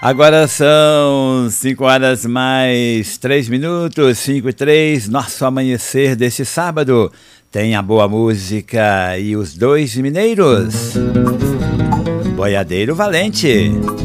Agora são 5 horas mais 3 minutos, 5 e 3, nosso amanhecer deste sábado. Tem a boa música e os dois mineiros. Boiadeiro Valente.